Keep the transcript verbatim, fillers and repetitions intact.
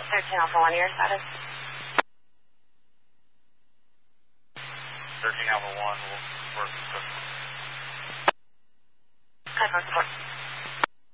thirteen Alpha one, your status? thirteen Alpha one will work. Code four support.